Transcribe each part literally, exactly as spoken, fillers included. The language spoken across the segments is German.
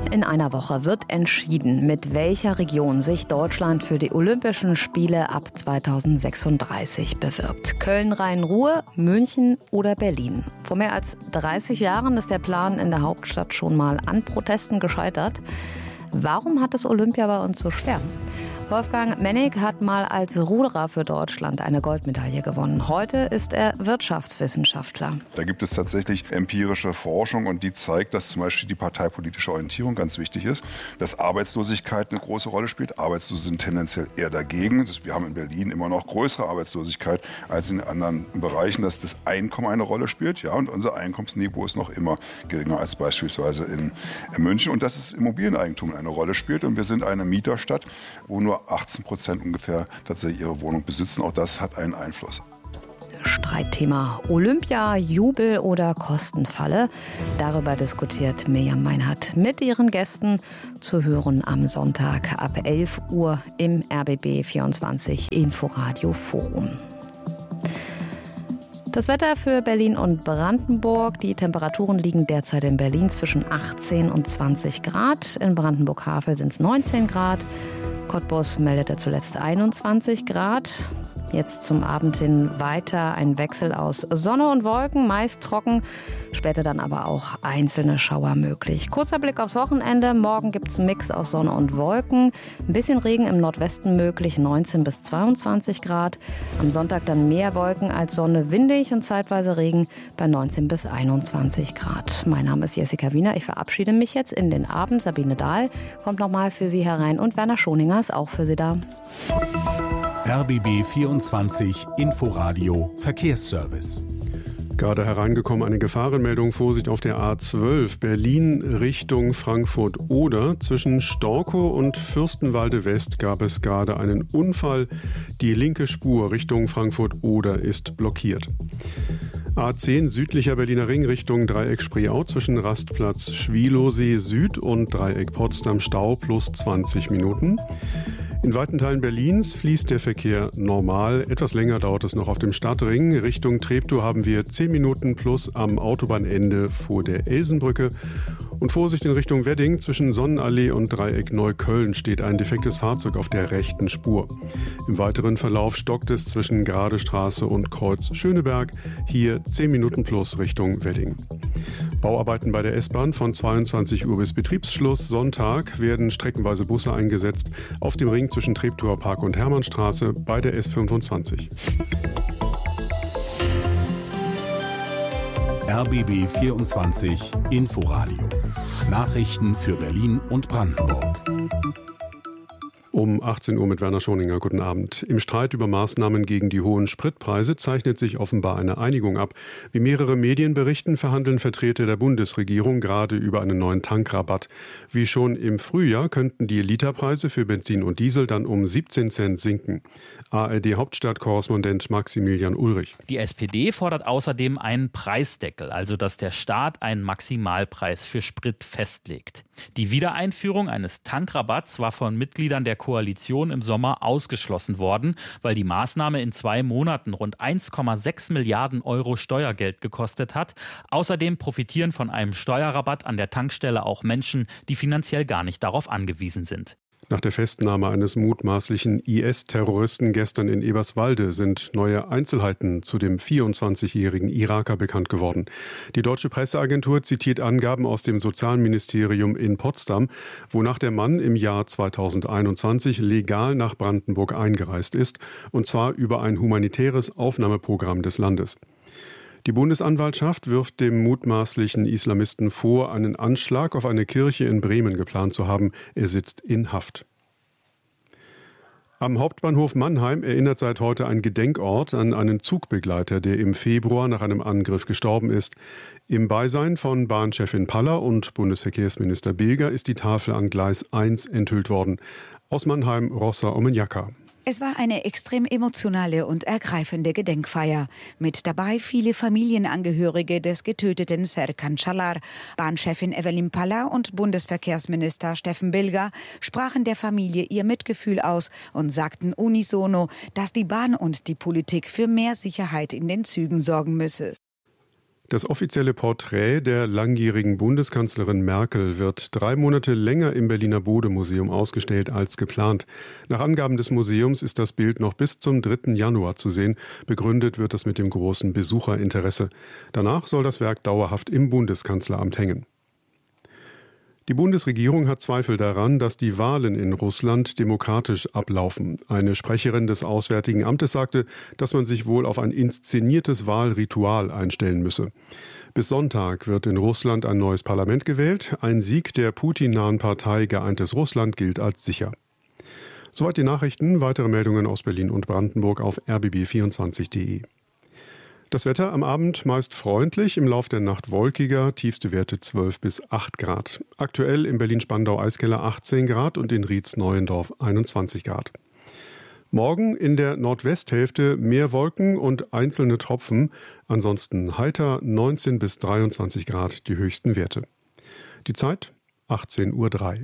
In einer Woche wird entschieden, mit welcher Region sich Deutschland für die Olympischen Spiele ab zweitausendsechsunddreißig bewirbt. Köln, Rhein-Ruhr, München oder Berlin. Vor mehr als dreißig Jahren ist der Plan in der Hauptstadt schon mal an Protesten gescheitert. Warum hat es Olympia bei uns so schwer? Wolfgang Mennig hat mal als Ruderer für Deutschland eine Goldmedaille gewonnen. Heute ist er Wirtschaftswissenschaftler. Da gibt es tatsächlich empirische Forschung und die zeigt, dass zum Beispiel die parteipolitische Orientierung ganz wichtig ist, dass Arbeitslosigkeit eine große Rolle spielt. Arbeitslose sind tendenziell eher dagegen. Wir haben in Berlin immer noch größere Arbeitslosigkeit als in anderen Bereichen, dass das Einkommen eine Rolle spielt. Ja, und unser Einkommensniveau ist noch immer geringer als beispielsweise in München und dass das Immobilieneigentum eine Rolle spielt. Und wir sind eine Mieterstadt, wo nur achtzehn Prozent ungefähr tatsächlich ihre Wohnung besitzen. Auch das hat einen Einfluss. Streitthema Olympia, Jubel oder Kostenfalle. Darüber diskutiert Mirjam Meinhardt mit ihren Gästen. Zu hören am Sonntag ab elf Uhr im R B B vierundzwanzig Inforadio Forum. Das Wetter für Berlin und Brandenburg. Die Temperaturen liegen derzeit in Berlin zwischen achtzehn und zwanzig Grad. In Brandenburg-Havel sind es neunzehn Grad. Cottbus meldete zuletzt einundzwanzig Grad. Jetzt zum Abend hin weiter ein Wechsel aus Sonne und Wolken, meist trocken, später dann aber auch einzelne Schauer möglich. Kurzer Blick aufs Wochenende. Morgen gibt es einen Mix aus Sonne und Wolken. Ein bisschen Regen im Nordwesten möglich, neunzehn bis zweiundzwanzig Grad. Am Sonntag dann mehr Wolken als Sonne, windig und zeitweise Regen bei neunzehn bis einundzwanzig Grad. Mein Name ist Jessica Wiener. Ich verabschiede mich jetzt in den Abend. Sabine Dahl kommt nochmal für Sie herein und Werner Schoninger ist auch für Sie da. R B B vierundzwanzig Inforadio Verkehrsservice. Gerade hereingekommen eine Gefahrenmeldung. Vorsicht auf der A zwölf Berlin Richtung Frankfurt-Oder. Zwischen Storkow und Fürstenwalde West gab es gerade einen Unfall. Die linke Spur Richtung Frankfurt-Oder ist blockiert. A zehn südlicher Berliner Ring Richtung Dreieck Spreeau zwischen Rastplatz Schwielowsee Süd und Dreieck Potsdam Stau plus zwanzig Minuten. In weiten Teilen Berlins fließt der Verkehr normal. Etwas länger dauert es noch auf dem Stadtring. Richtung Treptow haben wir zehn Minuten plus am Autobahnende vor der Elsenbrücke. Und Vorsicht in Richtung Wedding. Zwischen Sonnenallee und Dreieck Neukölln steht ein defektes Fahrzeug auf der rechten Spur. Im weiteren Verlauf stockt es zwischen Gradestraße und Kreuz Schöneberg. Hier zehn Minuten plus Richtung Wedding. Bauarbeiten bei der S-Bahn von zweiundzwanzig Uhr bis Betriebsschluss. Sonntag werden streckenweise Busse eingesetzt auf dem Ring zwischen Treptower Park und Hermannstraße bei der S fünfundzwanzig. R B B vierundzwanzig Inforadio. Nachrichten für Berlin und Brandenburg. Um achtzehn Uhr mit Werner Schoninger. Guten Abend. Im Streit über Maßnahmen gegen die hohen Spritpreise zeichnet sich offenbar eine Einigung ab. Wie mehrere Medien berichten, verhandeln Vertreter der Bundesregierung gerade über einen neuen Tankrabatt. Wie schon im Frühjahr könnten die Literpreise für Benzin und Diesel dann um siebzehn Cent sinken. A R D-Hauptstadtkorrespondent Maximilian Ulrich. Die S P D fordert außerdem einen Preisdeckel, also dass der Staat einen Maximalpreis für Sprit festlegt. Die Wiedereinführung eines Tankrabatts war von Mitgliedern der Koalition im Sommer ausgeschlossen worden, weil die Maßnahme in zwei Monaten rund eins Komma sechs Milliarden Euro Steuergeld gekostet hat. Außerdem profitieren von einem Steuerrabatt an der Tankstelle auch Menschen, die finanziell gar nicht darauf angewiesen sind. Nach der Festnahme eines mutmaßlichen I S-Terroristen gestern in Eberswalde sind neue Einzelheiten zu dem vierundzwanzigjährigen Iraker bekannt geworden. Die deutsche Presseagentur zitiert Angaben aus dem Sozialministerium in Potsdam, wonach der Mann im Jahr zweitausendeinundzwanzig legal nach Brandenburg eingereist ist, und zwar über ein humanitäres Aufnahmeprogramm des Landes. Die Bundesanwaltschaft wirft dem mutmaßlichen Islamisten vor, einen Anschlag auf eine Kirche in Bremen geplant zu haben. Er sitzt in Haft. Am Hauptbahnhof Mannheim erinnert seit heute ein Gedenkort an einen Zugbegleiter, der im Februar nach einem Angriff gestorben ist. Im Beisein von Bahnchefin Paller und Bundesverkehrsminister Bilger ist die Tafel an Gleis eins enthüllt worden. Aus Mannheim, Rossa Omenjaka. Es war eine extrem emotionale und ergreifende Gedenkfeier. Mit dabei viele Familienangehörige des getöteten Serkan Çalar. Bahnchefin Evelyn Paller und Bundesverkehrsminister Steffen Bilger sprachen der Familie ihr Mitgefühl aus und sagten unisono, dass die Bahn und die Politik für mehr Sicherheit in den Zügen sorgen müsse. Das offizielle Porträt der langjährigen Bundeskanzlerin Merkel wird drei Monate länger im Berliner Bode-Museum ausgestellt als geplant. Nach Angaben des Museums ist das Bild noch bis zum dritten Januar zu sehen. Begründet wird das mit dem großen Besucherinteresse. Danach soll das Werk dauerhaft im Bundeskanzleramt hängen. Die Bundesregierung hat Zweifel daran, dass die Wahlen in Russland demokratisch ablaufen. Eine Sprecherin des Auswärtigen Amtes sagte, dass man sich wohl auf ein inszeniertes Wahlritual einstellen müsse. Bis Sonntag wird in Russland ein neues Parlament gewählt. Ein Sieg der Putin-nahen Partei Geeintes Russland gilt als sicher. Soweit die Nachrichten. Weitere Meldungen aus Berlin und Brandenburg auf r b b vierundzwanzig punkt d e. Das Wetter am Abend meist freundlich, im Lauf der Nacht wolkiger, tiefste Werte zwölf bis acht Grad. Aktuell in Berlin-Spandau-Eiskeller achtzehn Grad und in Rietz-Neuendorf einundzwanzig Grad. Morgen in der Nordwesthälfte mehr Wolken und einzelne Tropfen, ansonsten heiter neunzehn bis dreiundzwanzig Grad die höchsten Werte. Die Zeit achtzehn Uhr drei.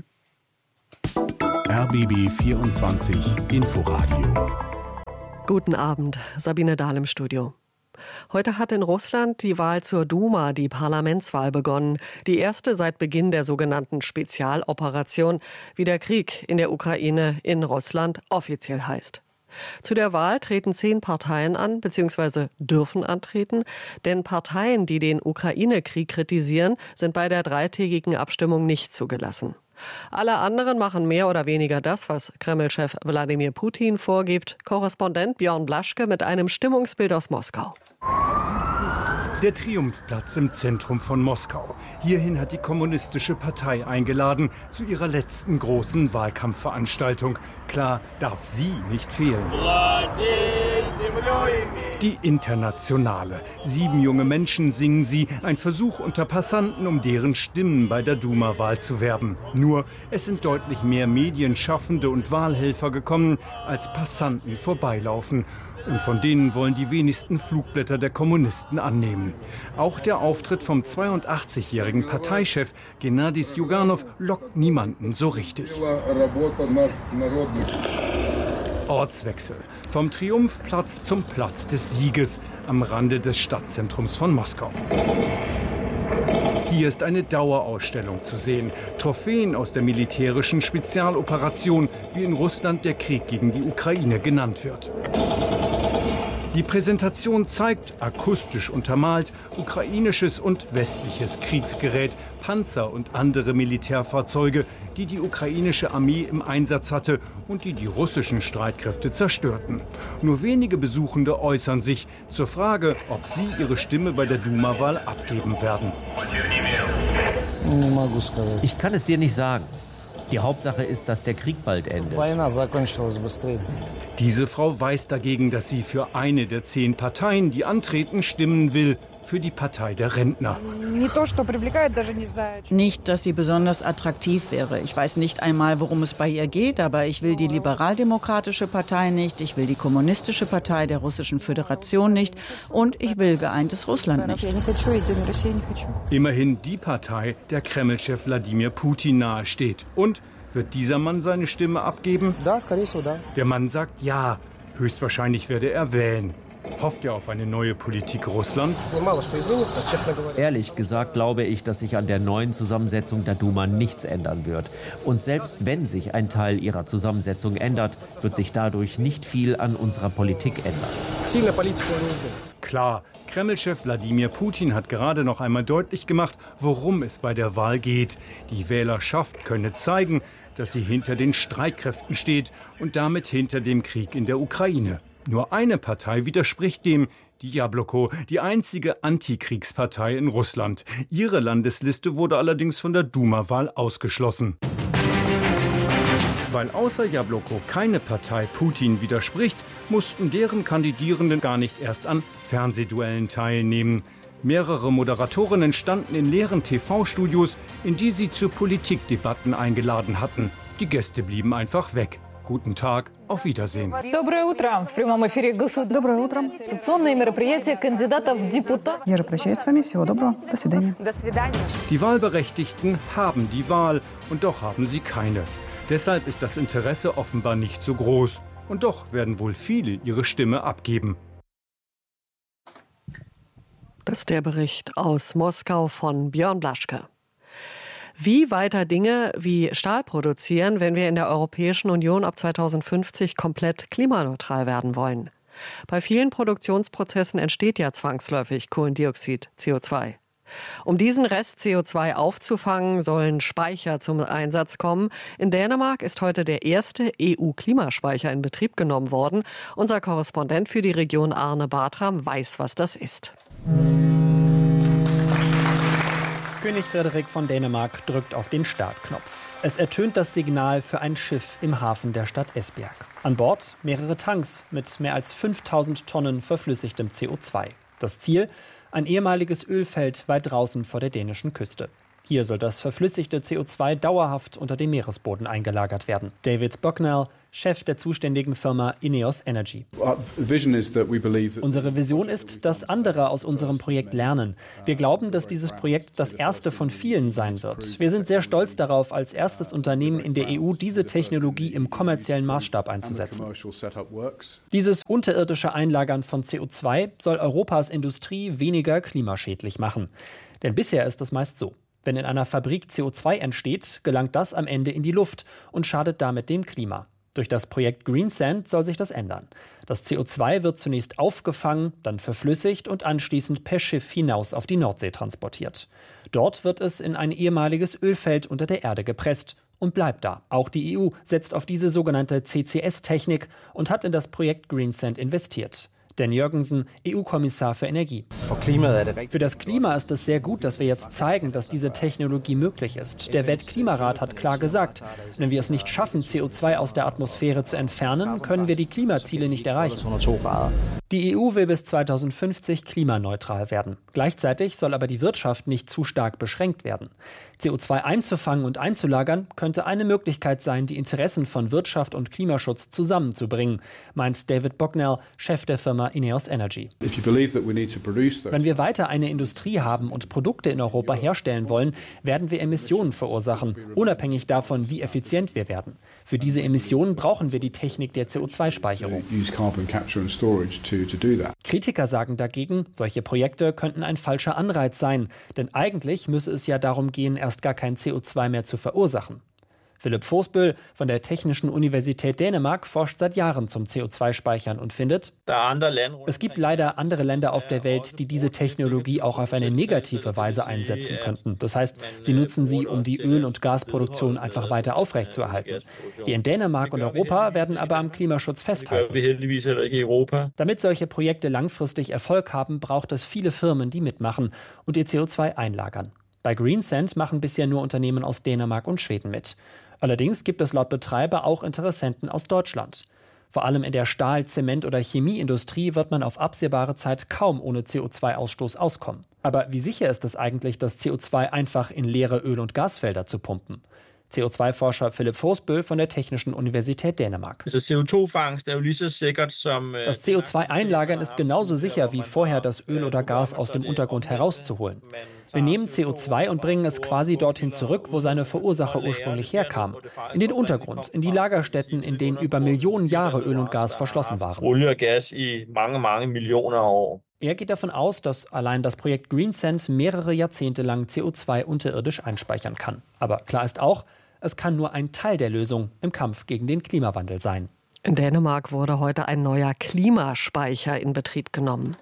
R B B vierundzwanzig Inforadio. Guten Abend, Sabine Dahl im Studio. Heute hat in Russland die Wahl zur Duma, die Parlamentswahl, begonnen. Die erste seit Beginn der sogenannten Spezialoperation, wie der Krieg in der Ukraine in Russland offiziell heißt. Zu der Wahl treten zehn Parteien an, bzw. dürfen antreten, denn Parteien, die den Ukraine-Krieg kritisieren, sind bei der dreitägigen Abstimmung nicht zugelassen. Alle anderen machen mehr oder weniger das, was Kreml-Chef Wladimir Putin vorgibt. Korrespondent Björn Blaschke mit einem Stimmungsbild aus Moskau. Der Triumphplatz im Zentrum von Moskau. Hierhin hat die Kommunistische Partei eingeladen zu ihrer letzten großen Wahlkampfveranstaltung. Klar, darf sie nicht fehlen. Die Internationale. Sieben junge Menschen singen sie, ein Versuch unter Passanten, um deren Stimmen bei der Duma-Wahl zu werben. Nur, es sind deutlich mehr Medienschaffende und Wahlhelfer gekommen, als Passanten vorbeilaufen. Und von denen wollen die wenigsten Flugblätter der Kommunisten annehmen. Auch der Auftritt vom zweiundachtzigjährigen Parteichef Gennady Sjuganov lockt niemanden so richtig. Ortswechsel. Vom Triumphplatz zum Platz des Sieges am Rande des Stadtzentrums von Moskau. Hier ist eine Dauerausstellung zu sehen. Trophäen aus der militärischen Spezialoperation, wie in Russland der Krieg gegen die Ukraine genannt wird. Die Präsentation zeigt, akustisch untermalt, ukrainisches und westliches Kriegsgerät, Panzer und andere Militärfahrzeuge, die die ukrainische Armee im Einsatz hatte und die die russischen Streitkräfte zerstörten. Nur wenige Besuchende äußern sich zur Frage, ob sie ihre Stimme bei der Duma-Wahl abgeben werden. Ich kann es dir nicht sagen. Die Hauptsache ist, dass der Krieg bald endet. Diese Frau weiß dagegen, dass sie für eine der zehn Parteien, die antreten, stimmen will. Für die Partei der Rentner. Nicht, dass sie besonders attraktiv wäre. Ich weiß nicht einmal, worum es bei ihr geht, aber ich will die liberaldemokratische Partei nicht, ich will die kommunistische Partei der Russischen Föderation nicht und ich will geeintes Russland nicht. Immerhin die Partei, der Kreml-Chef Wladimir Putin nahesteht. Und wird dieser Mann seine Stimme abgeben? Der Mann sagt ja. Höchstwahrscheinlich werde er wählen. Hofft er auf eine neue Politik Russlands? Ehrlich gesagt glaube ich, dass sich an der neuen Zusammensetzung der Duma nichts ändern wird. Und selbst wenn sich ein Teil ihrer Zusammensetzung ändert, wird sich dadurch nicht viel an unserer Politik ändern. Klar, Kreml-Chef Wladimir Putin hat gerade noch einmal deutlich gemacht, worum es bei der Wahl geht. Die Wählerschaft könne zeigen, dass sie hinter den Streitkräften steht und damit hinter dem Krieg in der Ukraine. Nur eine Partei widerspricht dem, die Jabloko, die einzige Antikriegspartei in Russland. Ihre Landesliste wurde allerdings von der Duma-Wahl ausgeschlossen. Weil außer Jabloko keine Partei Putin widerspricht, mussten deren Kandidierenden gar nicht erst an Fernsehduellen teilnehmen. Mehrere Moderatorinnen standen in leeren T V-Studios, in die sie zu Politikdebatten eingeladen hatten. Die Gäste blieben einfach weg. Guten Tag, auf Wiedersehen. Доброе утро. В прямом эфире государственное Доброе утро. конституционное мероприятие кандидатов в депутаты. Я же прощаюсь с вами. Всего доброго. До свидания. До свидания. Die Wahlberechtigten haben die Wahl und doch haben sie keine. Deshalb ist das Interesse offenbar nicht so groß. Und doch werden wohl viele ihre Stimme abgeben. Das ist der Bericht aus Moskau von Björn Blaschke. Wie weiter Dinge wie Stahl produzieren, wenn wir in der Europäischen Union ab zweitausendfünfzig komplett klimaneutral werden wollen? Bei vielen Produktionsprozessen entsteht ja zwangsläufig Kohlendioxid, C O zwei. Um diesen Rest C O zwei aufzufangen, sollen Speicher zum Einsatz kommen. In Dänemark ist heute der erste E U-Klimaspeicher in Betrieb genommen worden. Unser Korrespondent für die Region Arne Bartram weiß, was das ist. König Frederik von Dänemark drückt auf den Startknopf. Es ertönt das Signal für ein Schiff im Hafen der Stadt Esbjerg. An Bord mehrere Tanks mit mehr als fünftausend Tonnen verflüssigtem C O zwei. Das Ziel? Ein ehemaliges Ölfeld weit draußen vor der dänischen Küste. Hier soll das verflüssigte C O zwei dauerhaft unter dem Meeresboden eingelagert werden. David Bucknell, Chef der zuständigen Firma Ineos Energy. Unsere Vision ist, dass andere aus unserem Projekt lernen. Wir glauben, dass dieses Projekt das erste von vielen sein wird. Wir sind sehr stolz darauf, als erstes Unternehmen in der E U diese Technologie im kommerziellen Maßstab einzusetzen. Dieses unterirdische Einlagern von C O zwei soll Europas Industrie weniger klimaschädlich machen. Denn bisher ist es meist so. Wenn in einer Fabrik C O zwei entsteht, gelangt das am Ende in die Luft und schadet damit dem Klima. Durch das Projekt Greensand soll sich das ändern. Das C O zwei wird zunächst aufgefangen, dann verflüssigt und anschließend per Schiff hinaus auf die Nordsee transportiert. Dort wird es in ein ehemaliges Ölfeld unter der Erde gepresst und bleibt da. Auch die E U setzt auf diese sogenannte C C S-Technik und hat in das Projekt Greensand investiert. Dan Jørgensen, E U-Kommissar für Energie. Für das Klima ist es sehr gut, dass wir jetzt zeigen, dass diese Technologie möglich ist. Der Weltklimarat hat klar gesagt, wenn wir es nicht schaffen, C O zwei aus der Atmosphäre zu entfernen, können wir die Klimaziele nicht erreichen. Die E U will bis zweitausendfünfzig klimaneutral werden. Gleichzeitig soll aber die Wirtschaft nicht zu stark beschränkt werden. C O zwei einzufangen und einzulagern könnte eine Möglichkeit sein, die Interessen von Wirtschaft und Klimaschutz zusammenzubringen, meint David Bucknell, Chef der Firma Ineos Energy. Wenn wir weiter eine Industrie haben und Produkte in Europa herstellen wollen, werden wir Emissionen verursachen, unabhängig davon, wie effizient wir werden. Für diese Emissionen brauchen wir die Technik der C O zwei Speicherung. Kritiker sagen dagegen, solche Projekte könnten ein falscher Anreiz sein, denn eigentlich müsse es ja darum gehen, erst gar kein C O zwei mehr zu verursachen. Philipp Vosbøl von der Technischen Universität Dänemark forscht seit Jahren zum C O zwei Speichern und findet, es gibt leider andere Länder auf der Welt, die diese Technologie auch auf eine negative Weise einsetzen könnten. Das heißt, sie nutzen sie, um die Öl- und Gasproduktion einfach weiter aufrechtzuerhalten. Wir in Dänemark und Europa werden aber am Klimaschutz festhalten. Damit solche Projekte langfristig Erfolg haben, braucht es viele Firmen, die mitmachen und ihr C O zwei einlagern. Bei Greensand machen bisher nur Unternehmen aus Dänemark und Schweden mit. Allerdings gibt es laut Betreiber auch Interessenten aus Deutschland. Vor allem in der Stahl-, Zement- oder Chemieindustrie wird man auf absehbare Zeit kaum ohne C O zwei Ausstoß auskommen. Aber wie sicher ist es eigentlich, das C O zwei einfach in leere Öl- und Gasfelder zu pumpen? C O zwei Forscher Philipp Vosbøl von der Technischen Universität Dänemark. Das C O zwei einlagern ist genauso sicher wie vorher das Öl oder Gas aus dem Untergrund herauszuholen. Wir nehmen C O zwei und bringen es quasi dorthin zurück, wo seine Verursacher ursprünglich herkam. In den Untergrund, in die Lagerstätten, in denen über Millionen Jahre Öl und Gas verschlossen waren. Er geht davon aus, dass allein das Projekt Greensand mehrere Jahrzehnte lang C O zwei unterirdisch einspeichern kann. Aber klar ist auch, es kann nur ein Teil der Lösung im Kampf gegen den Klimawandel sein. In Dänemark wurde heute ein neuer Klimaspeicher in Betrieb genommen.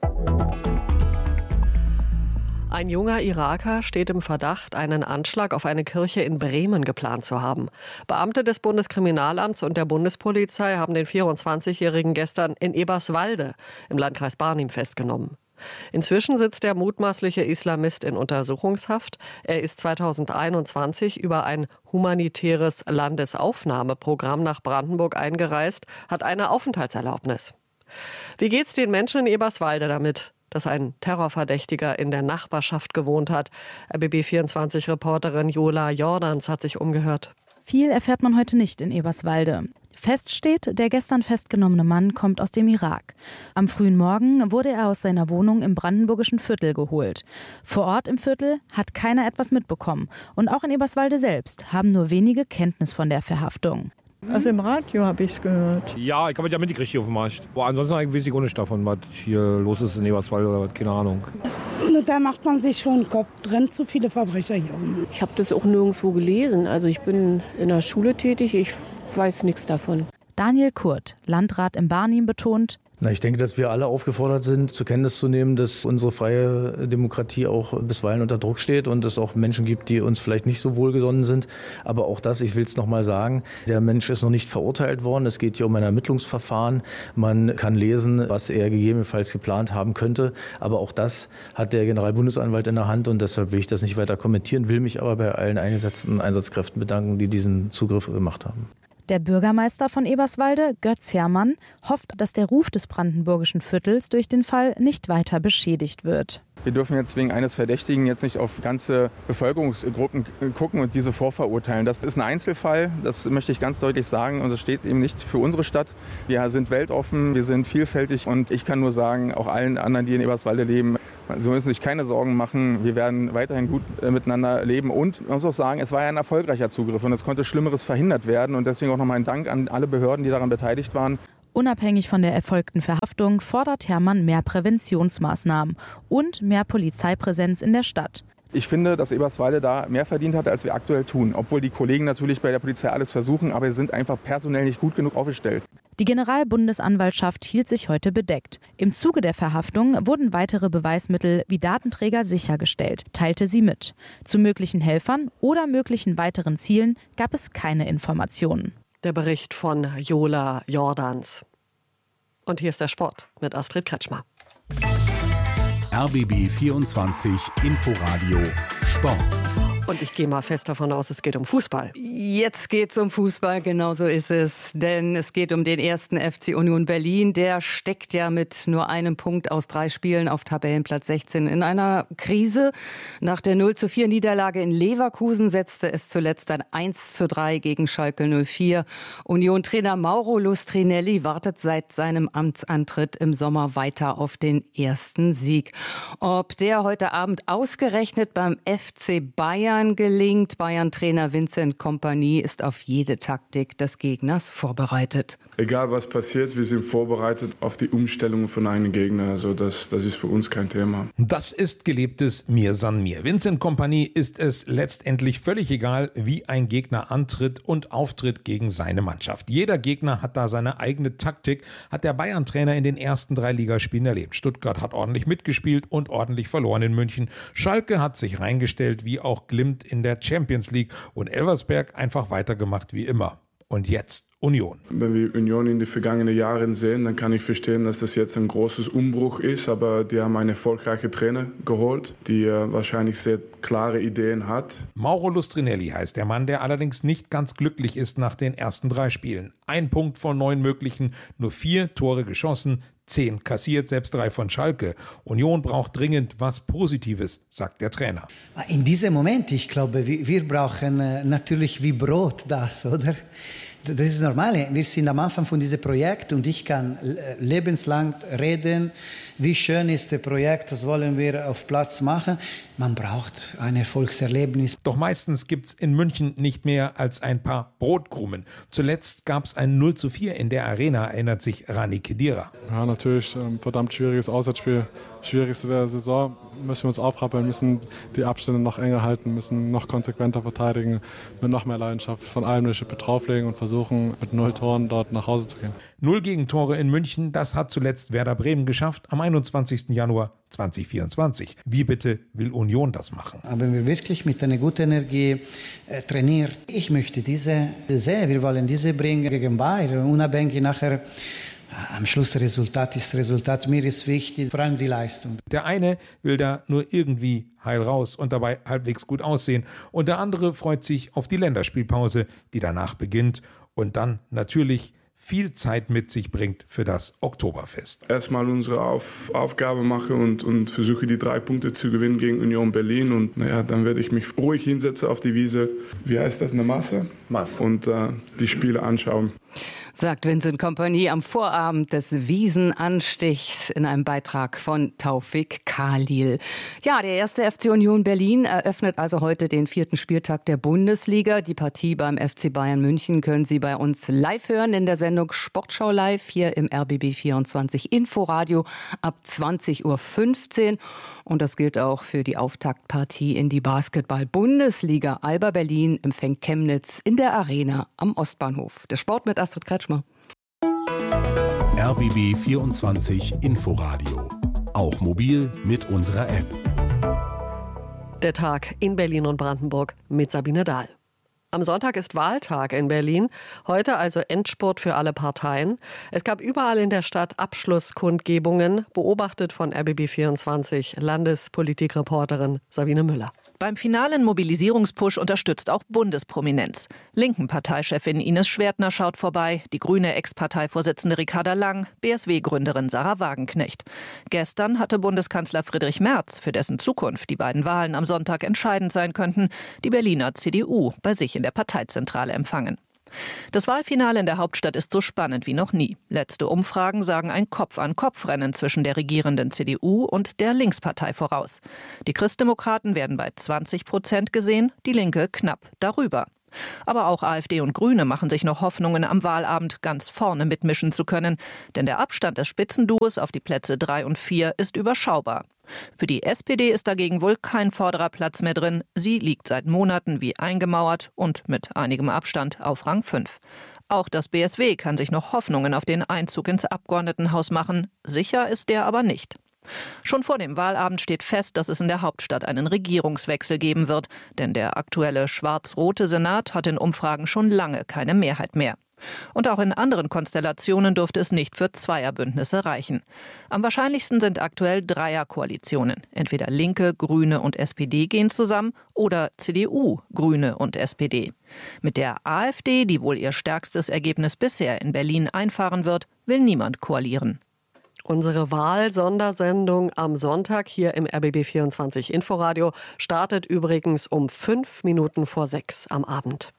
Ein junger Iraker steht im Verdacht, einen Anschlag auf eine Kirche in Bremen geplant zu haben. Beamte des Bundeskriminalamts und der Bundespolizei haben den vierundzwanzigjährigen gestern in Eberswalde im Landkreis Barnim festgenommen. Inzwischen sitzt der mutmaßliche Islamist in Untersuchungshaft. Er ist zweitausendeinundzwanzig über ein humanitäres Landesaufnahmeprogramm nach Brandenburg eingereist, hat eine Aufenthaltserlaubnis. Wie geht's den Menschen in Eberswalde damit, dass ein Terrorverdächtiger in der Nachbarschaft gewohnt hat? R B B vierundzwanzig-Reporterin Jola Jordans hat sich umgehört. Viel erfährt man heute nicht in Eberswalde. Fest steht, der gestern festgenommene Mann kommt aus dem Irak. Am frühen Morgen wurde er aus seiner Wohnung im brandenburgischen Viertel geholt. Vor Ort im Viertel hat keiner etwas mitbekommen. Und auch in Eberswalde selbst haben nur wenige Kenntnis von der Verhaftung. Also im Radio habe ich es gehört. Ja, ich habe ja mitgekriegt hier auf dem Markt. Aber ansonsten weiß ich auch nicht davon, was hier los ist in Eberswalde oder was, keine Ahnung. Na, da macht man sich schon Kopf, drin zu viele Verbrecher hier rum. Ich habe das auch nirgendwo gelesen. Also ich bin in der Schule tätig, ich weiß nichts davon. Daniel Kurt, Landrat in Barnim, betont: Na, ich denke, dass wir alle aufgefordert sind, zur Kenntnis zu nehmen, dass unsere freie Demokratie auch bisweilen unter Druck steht und es auch Menschen gibt, die uns vielleicht nicht so wohlgesonnen sind. Aber auch das, ich will es noch mal sagen, der Mensch ist noch nicht verurteilt worden. Es geht hier um ein Ermittlungsverfahren. Man kann lesen, was er gegebenenfalls geplant haben könnte. Aber auch das hat der Generalbundesanwalt in der Hand und deshalb will ich das nicht weiter kommentieren, will mich aber bei allen eingesetzten Einsatzkräften bedanken, die diesen Zugriff gemacht haben. Der Bürgermeister von Eberswalde, Götz Herrmann, hofft, dass der Ruf des brandenburgischen Viertels durch den Fall nicht weiter beschädigt wird. Wir dürfen jetzt wegen eines Verdächtigen jetzt nicht auf ganze Bevölkerungsgruppen gucken und diese vorverurteilen. Das ist ein Einzelfall, das möchte ich ganz deutlich sagen. Und das steht eben nicht für unsere Stadt. Wir sind weltoffen, wir sind vielfältig und ich kann nur sagen, auch allen anderen, die in Eberswalde leben, Sie müssen sich keine Sorgen machen. Wir werden weiterhin gut äh, miteinander leben. Und man muss auch sagen, es war ja ein erfolgreicher Zugriff und es konnte Schlimmeres verhindert werden. Und deswegen auch nochmal ein Dank an alle Behörden, die daran beteiligt waren. Unabhängig von der erfolgten Verhaftung fordert Herrmann mehr Präventionsmaßnahmen und mehr Polizeipräsenz in der Stadt. Ich finde, dass Eberswalde da mehr verdient hatte, als wir aktuell tun. Obwohl die Kollegen natürlich bei der Polizei alles versuchen, aber sie sind einfach personell nicht gut genug aufgestellt. Die Generalbundesanwaltschaft hielt sich heute bedeckt. Im Zuge der Verhaftung wurden weitere Beweismittel wie Datenträger sichergestellt, teilte sie mit. Zu möglichen Helfern oder möglichen weiteren Zielen gab es keine Informationen. Der Bericht von Jola Jordans. Und hier ist der Sport mit Astrid Kretschmer. R B B vierundzwanzig Inforadio Sport. Und ich gehe mal fest davon aus, es geht um Fußball. Jetzt geht's um Fußball, genau so ist es. Denn es geht um den ersten F C Union Berlin. Der steckt ja mit nur einem Punkt aus drei Spielen auf Tabellenplatz sechzehn in einer Krise. Nach der null zu vier Niederlage in Leverkusen setzte es zuletzt ein eins zu drei gegen Schalke null vier. Union-Trainer Mauro Lustrinelli wartet seit seinem Amtsantritt im Sommer weiter auf den ersten Sieg. Ob der heute Abend ausgerechnet beim F C Bayern gelingt. Bayern-Trainer Vincent Kompany ist auf jede Taktik des Gegners vorbereitet. Egal was passiert, wir sind vorbereitet auf die Umstellung von einem Gegner. Also das, das ist für uns kein Thema. Das ist gelebtes Mir san mir. Vincent Kompany ist es letztendlich völlig egal, wie ein Gegner antritt und auftritt gegen seine Mannschaft. Jeder Gegner hat da seine eigene Taktik, hat der Bayern-Trainer in den ersten drei Ligaspielen erlebt. Stuttgart hat ordentlich mitgespielt und ordentlich verloren in München. Schalke hat sich reingestellt, wie auch Glimt in der Champions League und Elversberg einfach weitergemacht wie immer. Und jetzt Union. Wenn wir Union in die vergangenen Jahren sehen, dann kann ich verstehen, dass das jetzt ein großes Umbruch ist, aber die haben einen erfolgreichen Trainer geholt, die äh, wahrscheinlich sehr klare Ideen hat. Mauro Lustrinelli heißt der Mann, der allerdings nicht ganz glücklich ist nach den ersten drei Spielen. Ein Punkt von neun möglichen, nur vier Tore geschossen, zehn kassiert, selbst drei von Schalke. Union braucht dringend was Positives, sagt der Trainer. In diesem Moment, ich glaube, wir, wir brauchen äh, natürlich wie Brot das, oder? Das ist normal. Wir sind am Anfang von diesem Projekt und ich kann lebenslang reden, wie schön ist das Projekt, das wollen wir auf Platz machen. Man braucht ein Erfolgserlebnis. Doch meistens gibt es in München nicht mehr als ein paar Brotkrumen. Zuletzt gab es ein null zu vier in der Arena, erinnert sich Rani Khedira. Ja, natürlich ein verdammt schwieriges Auswärtsspiel. Schwierigste der Saison. Müssen wir uns aufrappeln, müssen die Abstände noch enger halten, müssen noch konsequenter verteidigen, mit noch mehr Leidenschaft von allem eine Schippe drauflegen und versuchen, mit null Toren dort nach Hause zu gehen. Null Gegentore in München, das hat zuletzt Werder Bremen geschafft am einundzwanzigsten Januar zweitausendvierundzwanzig. Wie bitte will Union das machen? Aber wir wirklich mit einer guten Energie äh, trainiert. Ich möchte diese sehen, wir wollen diese bringen gegen Bayern, unabhängig nachher. Am Schluss das Resultat ist das Resultat. Mir ist wichtig, vor allem die Leistung. Der eine will da nur irgendwie heil raus und dabei halbwegs gut aussehen. Und der andere freut sich auf die Länderspielpause, die danach beginnt und dann natürlich viel Zeit mit sich bringt für das Oktoberfest. Erstmal unsere Auf, Aufgabe machen und, und versuche die drei Punkte zu gewinnen gegen Union Berlin. Und naja, dann werde ich mich ruhig hinsetzen auf die Wiese. Wie heißt das? Eine Masse? Masse. Und äh, die Spiele anschauen. Sagt Vincent Kompanie am Vorabend des Wiesenanstichs in einem Beitrag von Taufik Khalil. Ja, der erste F C Union Berlin eröffnet also heute den vierten Spieltag der Bundesliga. Die Partie beim F C Bayern München können Sie bei uns live hören in der Sendung Sportschau Live hier im R B B vierundzwanzig Inforadio ab zwanzig Uhr fünfzehn. Und das gilt auch für die Auftaktpartie in die Basketball-Bundesliga. Alba Berlin empfängt Chemnitz in der Arena am Ostbahnhof. Der Sport mit Astrid Kretschmer. R B B vierundzwanzig Inforadio. Auch mobil mit unserer App. Der Tag in Berlin und Brandenburg mit Sabine Dahl. Am Sonntag ist Wahltag in Berlin. Heute also Endspurt für alle Parteien. Es gab überall in der Stadt Abschlusskundgebungen, beobachtet von R B B vierundzwanzig Landespolitikreporterin Sabine Müller. Beim finalen Mobilisierungspush unterstützt auch Bundesprominenz. Linken-Parteichefin Ines Schwertner schaut vorbei, die grüne Ex-Parteivorsitzende Ricarda Lang, B S W-Gründerin Sarah Wagenknecht. Gestern hatte Bundeskanzler Friedrich Merz, für dessen Zukunft die beiden Wahlen am Sonntag entscheidend sein könnten, die Berliner C D U bei sich in der Parteizentrale empfangen. Das Wahlfinale in der Hauptstadt ist so spannend wie noch nie. Letzte Umfragen sagen ein Kopf-an-Kopf-Rennen zwischen der regierenden C D U und der Linkspartei voraus. Die Christdemokraten werden bei zwanzig Prozent gesehen, die Linke knapp darüber. Aber auch AfD und Grüne machen sich noch Hoffnungen, am Wahlabend ganz vorne mitmischen zu können. Denn der Abstand des Spitzenduos auf die Plätze drei und vier ist überschaubar. Für die S P D ist dagegen wohl kein vorderer Platz mehr drin. Sie liegt seit Monaten wie eingemauert und mit einigem Abstand auf Rang fünf. Auch das B S W kann sich noch Hoffnungen auf den Einzug ins Abgeordnetenhaus machen. Sicher ist der aber nicht. Schon vor dem Wahlabend steht fest, dass es in der Hauptstadt einen Regierungswechsel geben wird. Denn der aktuelle schwarz-rote Senat hat in Umfragen schon lange keine Mehrheit mehr. Und auch in anderen Konstellationen dürfte es nicht für Zweierbündnisse reichen. Am wahrscheinlichsten sind aktuell Dreierkoalitionen. Entweder Linke, Grüne und S P D gehen zusammen oder C D U, Grüne und S P D. Mit der AfD, die wohl ihr stärkstes Ergebnis bisher in Berlin einfahren wird, will niemand koalieren. Unsere Wahlsondersendung am Sonntag hier im R B B vierundzwanzig Inforadio startet übrigens um fünf Minuten vor sechs am Abend.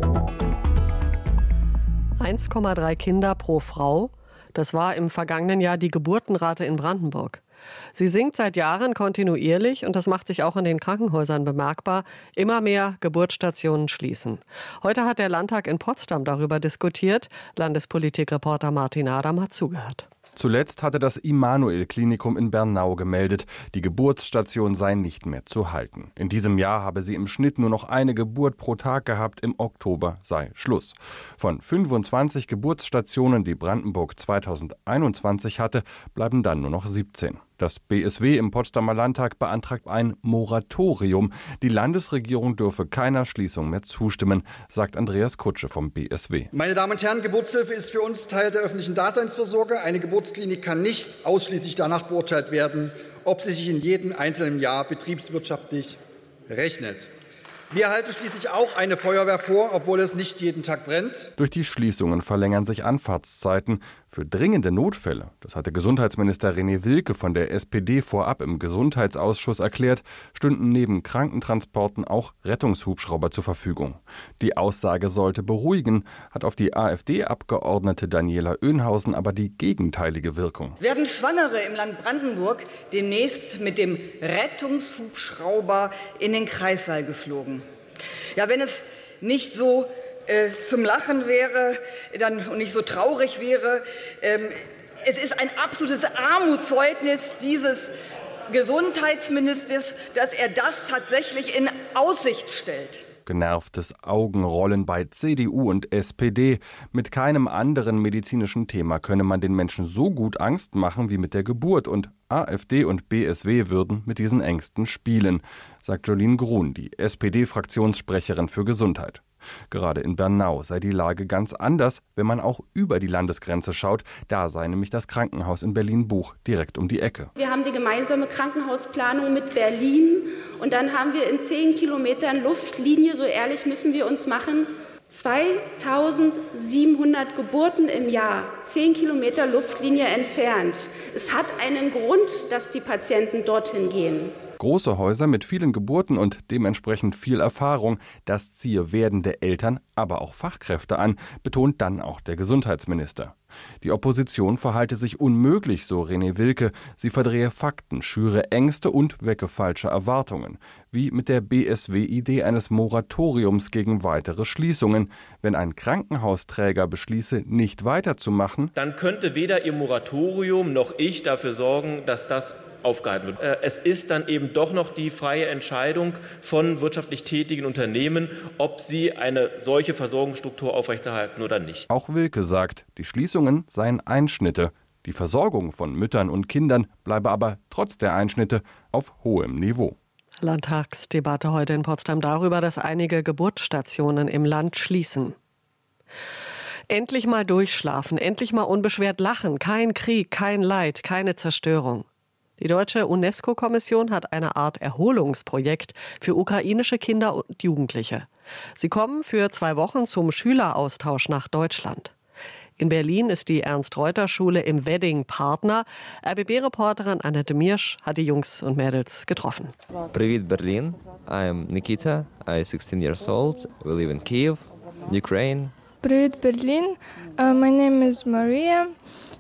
eins Komma drei Kinder pro Frau. Das war im vergangenen Jahr die Geburtenrate in Brandenburg. Sie sinkt seit Jahren kontinuierlich und das macht sich auch in den Krankenhäusern bemerkbar. Immer mehr Geburtsstationen schließen. Heute hat der Landtag in Potsdam darüber diskutiert. Landespolitikreporter Martin Adam hat zugehört. Zuletzt hatte das Immanuel-Klinikum in Bernau gemeldet, die Geburtsstation sei nicht mehr zu halten. In diesem Jahr habe sie im Schnitt nur noch eine Geburt pro Tag gehabt, im Oktober sei Schluss. Von fünfundzwanzig Geburtsstationen, die Brandenburg zweitausendeinundzwanzig hatte, bleiben dann nur noch siebzehn. Das B S W im Potsdamer Landtag beantragt ein Moratorium. Die Landesregierung dürfe keiner Schließung mehr zustimmen, sagt Andreas Kutsche vom B S W. Meine Damen und Herren, Geburtshilfe ist für uns Teil der öffentlichen Daseinsvorsorge. Eine Geburtsklinik kann nicht ausschließlich danach beurteilt werden, ob sie sich in jedem einzelnen Jahr betriebswirtschaftlich rechnet. Wir halten schließlich auch eine Feuerwehr vor, obwohl es nicht jeden Tag brennt. Durch die Schließungen verlängern sich Anfahrtszeiten. Für dringende Notfälle, das hatte Gesundheitsminister René Wilke von der S P D vorab im Gesundheitsausschuss erklärt, stünden neben Krankentransporten auch Rettungshubschrauber zur Verfügung. Die Aussage sollte beruhigen, hat auf die AfD-Abgeordnete Daniela Oehnhausen aber die gegenteilige Wirkung. Werden Schwangere im Land Brandenburg demnächst mit dem Rettungshubschrauber in den Kreissaal geflogen? Ja, wenn es nicht so äh, zum Lachen wäre dann, und nicht so traurig wäre, ähm, es ist ein absolutes Armutszeugnis dieses Gesundheitsministers, dass er das tatsächlich in Aussicht stellt. Genervtes Augenrollen bei C D U und S P D. Mit keinem anderen medizinischen Thema könne man den Menschen so gut Angst machen wie mit der Geburt. Und AfD und B S W würden mit diesen Ängsten spielen, sagt Jolene Grun, die S P D-Fraktionssprecherin für Gesundheit. Gerade in Bernau sei die Lage ganz anders, wenn man auch über die Landesgrenze schaut. Da sei nämlich das Krankenhaus in Berlin-Buch direkt um die Ecke. Wir haben die gemeinsame Krankenhausplanung mit Berlin und dann haben wir in zehn Kilometern Luftlinie, so ehrlich müssen wir uns machen, zweitausendsiebenhundert Geburten im Jahr, zehn Kilometer Luftlinie entfernt. Es hat einen Grund, dass die Patienten dorthin gehen. Große Häuser mit vielen Geburten und dementsprechend viel Erfahrung, das ziehe werdende Eltern, aber auch Fachkräfte an, betont dann auch der Gesundheitsminister. Die Opposition verhalte sich unmöglich, so René Wilke. Sie verdrehe Fakten, schüre Ängste und wecke falsche Erwartungen. Wie mit der B S W-Idee eines Moratoriums gegen weitere Schließungen. Wenn ein Krankenhausträger beschließe, nicht weiterzumachen, dann könnte weder Ihr Moratorium noch ich dafür sorgen, dass das aufgehalten wird. Es ist dann eben doch noch die freie Entscheidung von wirtschaftlich tätigen Unternehmen, ob sie eine solche Versorgungsstruktur aufrechterhalten oder nicht. Auch Wilke sagt, die Schließungen seien Einschnitte. Die Versorgung von Müttern und Kindern bleibe aber trotz der Einschnitte auf hohem Niveau. Landtagsdebatte heute in Potsdam darüber, dass einige Geburtsstationen im Land schließen. Endlich mal durchschlafen, endlich mal unbeschwert lachen. Kein Krieg, kein Leid, keine Zerstörung. Die deutsche UNESCO-Kommission hat eine Art Erholungsprojekt für ukrainische Kinder und Jugendliche. Sie kommen für zwei Wochen zum Schüleraustausch nach Deutschland. In Berlin ist die Ernst-Reuter-Schule im Wedding Partner. R B B-Reporterin Annette Miersch hat die Jungs und Mädels getroffen. Привет, Berlin. I'm Nikita. I'm sixteen years old. We live in Kiev, Ukraine. Привет, Berlin. Uh, my name is Maria.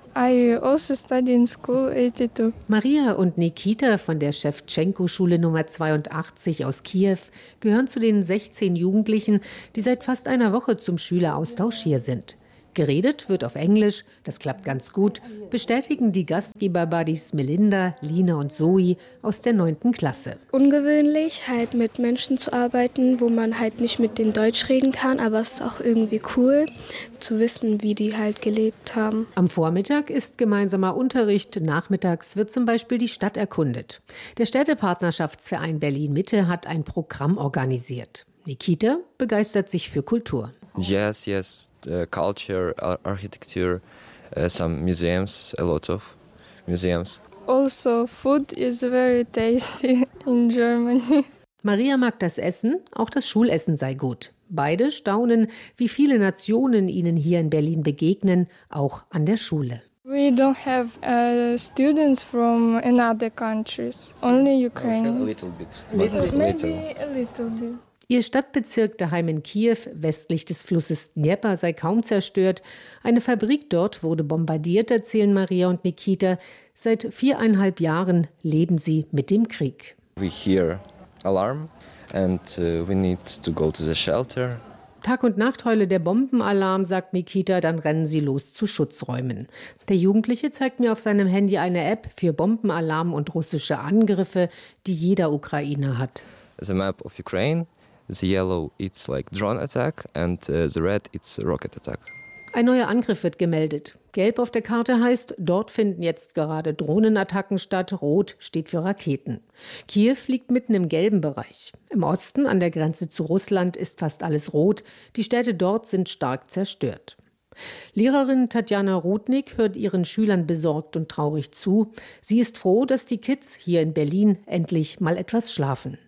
I also study in school eighty-two. Maria und Nikita von der Schewtschenko-Schule Nummer zweiundachtzig aus Kiew gehören zu den sechzehn Jugendlichen, die seit fast einer Woche zum Schüleraustausch hier sind. Geredet wird auf Englisch, das klappt ganz gut, bestätigen die Gastgeber-Buddies Melinda, Lina und Zoe aus der neunten Klasse. Ungewöhnlich, halt mit Menschen zu arbeiten, wo man halt nicht mit denen Deutsch reden kann, aber es ist auch irgendwie cool zu wissen, wie die halt gelebt haben. Am Vormittag ist gemeinsamer Unterricht, nachmittags wird zum Beispiel die Stadt erkundet. Der Städtepartnerschaftsverein Berlin-Mitte hat ein Programm organisiert. Nikita begeistert sich für Kultur. Yes, yes, uh, culture, architecture, uh, some museums, a lot of museums. Also, food is very tasty in Germany. Maria mag das Essen, auch das Schulessen sei gut. Beide staunen, wie viele Nationen ihnen hier in Berlin begegnen, auch an der Schule. We don't have uh, students from another countries, only Ukrainians. A little bit. Little. Maybe a little bit. Ihr Stadtbezirk daheim in Kiew, westlich des Flusses Dnepr, sei kaum zerstört. Eine Fabrik dort wurde bombardiert, erzählen Maria und Nikita. Seit viereinhalb Jahren leben sie mit dem Krieg. We hear alarm and uh, we need to go to the shelter. Tag und Nacht heule der Bombenalarm, sagt Nikita, dann rennen sie los zu Schutzräumen. Der Jugendliche zeigt mir auf seinem Handy eine App für Bombenalarm und russische Angriffe, die jeder Ukrainer hat. The map of Ukraine. The yellow, it's like drone attack and uh, the red, it's rocket attack. Ein neuer Angriff wird gemeldet. Gelb auf der Karte heißt, dort finden jetzt gerade Drohnenattacken statt. Rot steht für Raketen. Kiew liegt mitten im gelben Bereich. Im Osten, an der Grenze zu Russland, ist fast alles rot. Die Städte dort sind stark zerstört. Lehrerin Tatjana Rudnick hört ihren Schülern besorgt und traurig zu. Sie ist froh, dass die Kids hier in Berlin endlich mal etwas schlafen.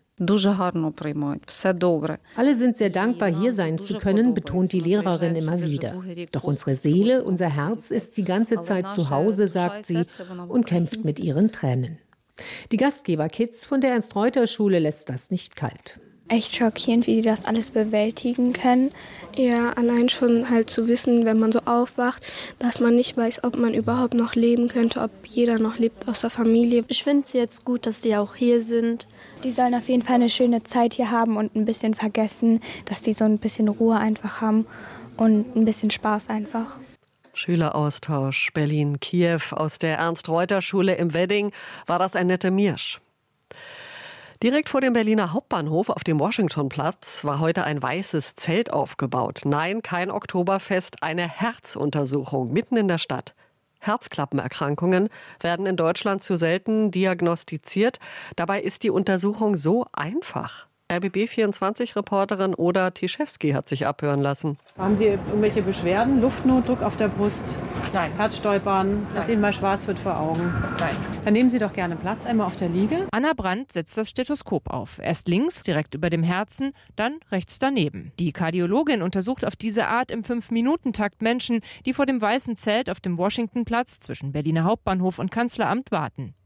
Alle sind sehr dankbar, hier sein zu können, betont die Lehrerin immer wieder. Doch unsere Seele, unser Herz ist die ganze Zeit zu Hause, sagt sie und kämpft mit ihren Tränen. Die Gastgeber-Kids von der Ernst-Reuter-Schule lässt das nicht kalt. Echt schockierend, wie die das alles bewältigen können. Ja, allein schon halt zu wissen, wenn man so aufwacht, dass man nicht weiß, ob man überhaupt noch leben könnte, ob jeder noch lebt aus der Familie. Ich finde es jetzt gut, dass die auch hier sind. Die sollen auf jeden Fall eine schöne Zeit hier haben und ein bisschen vergessen, dass die so ein bisschen Ruhe einfach haben und ein bisschen Spaß einfach. Schüleraustausch Berlin-Kiew aus der Ernst-Reuter-Schule im Wedding war das Annette Miersch. Direkt vor dem Berliner Hauptbahnhof auf dem Washingtonplatz war heute ein weißes Zelt aufgebaut. Nein, kein Oktoberfest, eine Herzuntersuchung mitten in der Stadt. Herzklappenerkrankungen werden in Deutschland zu selten diagnostiziert. Dabei ist die Untersuchung so einfach. R B B vierundzwanzig-Reporterin Oda Tischewski hat sich abhören lassen. Haben Sie irgendwelche Beschwerden? Luftnot, Druck auf der Brust? Nein. Herzstolpern, dass Ihnen mal schwarz wird vor Augen? Nein. Dann nehmen Sie doch gerne Platz, einmal auf der Liege. Anna Brandt setzt das Stethoskop auf. Erst links, direkt über dem Herzen, dann rechts daneben. Die Kardiologin untersucht auf diese Art im fünf-Minuten-Takt Menschen, die vor dem weißen Zelt auf dem Washingtonplatz zwischen Berliner Hauptbahnhof und Kanzleramt warten.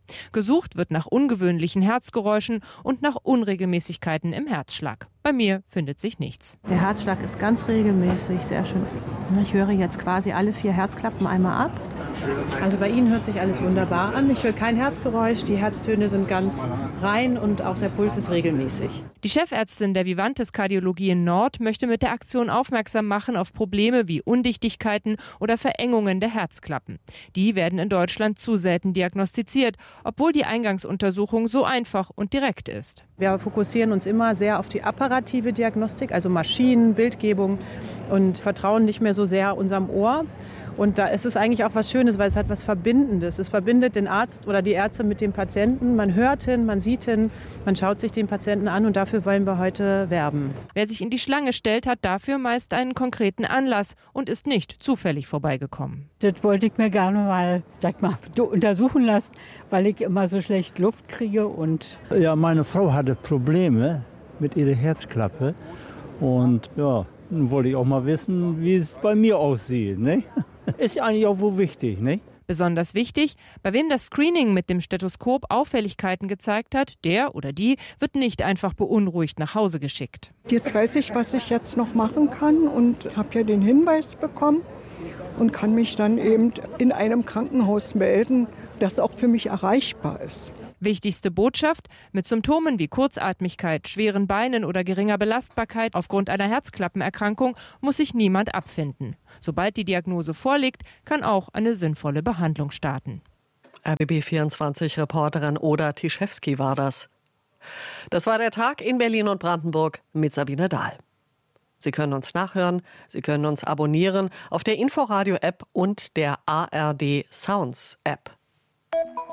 Gesucht wird nach ungewöhnlichen Herzgeräuschen und nach Unregelmäßigkeiten im Herzschlag. Bei mir findet sich nichts. Der Herzschlag ist ganz regelmäßig, sehr schön. Ich höre jetzt quasi alle vier Herzklappen einmal ab. Also bei Ihnen hört sich alles wunderbar an. Ich höre kein Herzgeräusch, die Herztöne sind ganz rein und auch der Puls ist regelmäßig. Die Chefärztin der Vivantes Kardiologie in Nord möchte mit der Aktion aufmerksam machen auf Probleme wie Undichtigkeiten oder Verengungen der Herzklappen. Die werden in Deutschland zu selten diagnostiziert, obwohl die Eingangsuntersuchung so einfach und direkt ist. Wir fokussieren uns immer sehr auf die apparative Diagnostik, also Maschinen, Bildgebung und vertrauen nicht mehr so sehr unserem Ohr. Und da ist es eigentlich auch was Schönes, weil es hat was Verbindendes. Es verbindet den Arzt oder die Ärzte mit dem Patienten. Man hört hin, man sieht hin, man schaut sich den Patienten an und dafür wollen wir heute werben. Wer sich in die Schlange stellt, hat dafür meist einen konkreten Anlass und ist nicht zufällig vorbeigekommen. Das wollte ich mir gerne mal, sag mal, untersuchen lassen, weil ich immer so schlecht Luft kriege. Und ja, meine Frau hatte Probleme mit ihrer Herzklappe und ja, dann wollte ich auch mal wissen, wie es bei mir aussieht, ne? Ist eigentlich auch wohl wichtig, ne? Besonders wichtig, bei wem das Screening mit dem Stethoskop Auffälligkeiten gezeigt hat, der oder die wird nicht einfach beunruhigt nach Hause geschickt. Jetzt weiß ich, was ich jetzt noch machen kann und habe ja den Hinweis bekommen und kann mich dann eben in einem Krankenhaus melden, das auch für mich erreichbar ist. Wichtigste Botschaft: Mit Symptomen wie Kurzatmigkeit, schweren Beinen oder geringer Belastbarkeit aufgrund einer Herzklappenerkrankung muss sich niemand abfinden. Sobald die Diagnose vorliegt, kann auch eine sinnvolle Behandlung starten. R B B vierundzwanzig-Reporterin Oda Tischewski war das. Das war der Tag in Berlin und Brandenburg mit Sabine Dahl. Sie können uns nachhören, Sie können uns abonnieren auf der Inforadio-App und der A R D Sounds-App.